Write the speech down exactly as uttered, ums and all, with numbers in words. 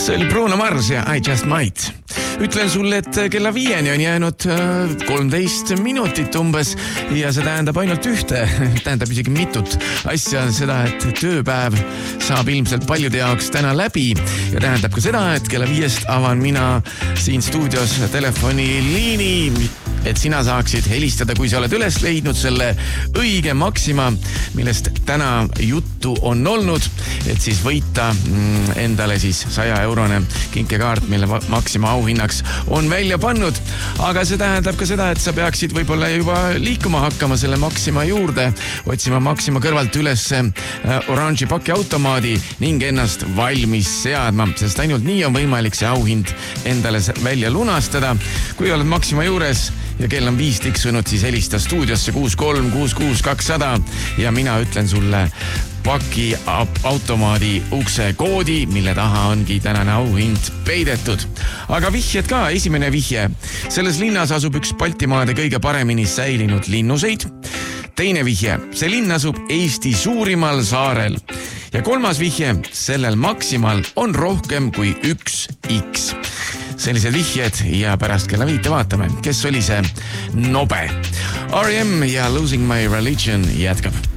See oli Bruno Mars ja I Just Might. Ütlen sulle, et kella viieni on jäänud kolmteist minutit umbes ja see tähendab ainult ühte, tähendab isegi mitut asja, seda, et tööpäev saab ilmselt paljude jaoks täna läbi ja tähendab ka seda, et kella viiest avan mina siin stuudios telefoniliini, et sina saaksid helistada, kui sa oled üles leidnud selle õige Maxima, millest täna juttu on olnud, et siis võita endale siis saja eurone kinkekaart, mille Maxima auhinnaks on välja pannud. Aga see tähendab ka seda, et sa peaksid võib-olla juba liikuma hakkama selle Maxima juurde, otsima Maxima kõrvalt üles oranži pakiautomaadi ning ennast valmis seadma, sest ainult nii on võimalik see auhind endale välja lunastada. Kui oled Maxima juures ja kell on viis tiksunud, siis helista stuudiosse kuus kolm kuus kuus kakssada ja mina ütlen sulle paki automaadi ukse koodi, mille taha ongi tänane auhind peidetud. Aga vihjed ka, esimene vihje. Selles linnas asub üks Baltimaade kõige paremini säilinud linnuseid. Teine vihje, see linn asub Eesti suurimal saarel. Ja kolmas vihje, sellel Maximal on rohkem kui üks X. Sellised vihjed ja pärast kella viite vaatame, kes oli see nobe. R E M ja Losing My Religion jätkab.